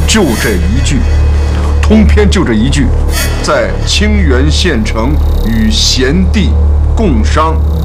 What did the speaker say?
就这一句，通篇就这一句，在清源县城与贤弟共商